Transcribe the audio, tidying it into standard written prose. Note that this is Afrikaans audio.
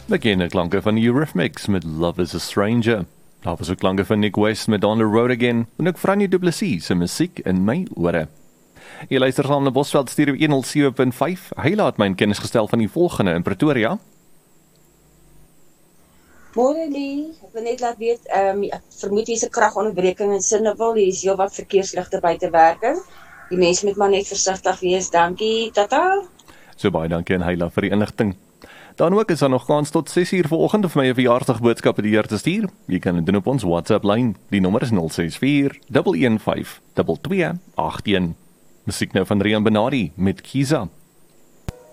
Bekende klanke van Eurythmics met Love is a Stranger. Daar was ook klanke van Nick West met On the Road Again en ook Franny du Plessis se musiek in my ore. Jy luister saam na Bosveld Stereo 107.5. Hy laat my in kennis gestel van die volgende in Pretoria. Môre Lee, ek wil net laat weet, ek vermoed hier is 'n kragonderbreking in Sinnewil, hier is heelwat verkeersligte buite werking. Die mense moet maar net versigtig wees. Dankie, tata. So baie dankie aan Heila vir die inligting. Dan ook is daar nog kans tot 6uur vanoggend om vir my 'n verjaarsdagboodskap deur te stuur. Jy kan dit doen op ons WhatsApp lyn. Die nommer is 064 115 2281. Musiek nou van Rian Benardi met Kiza.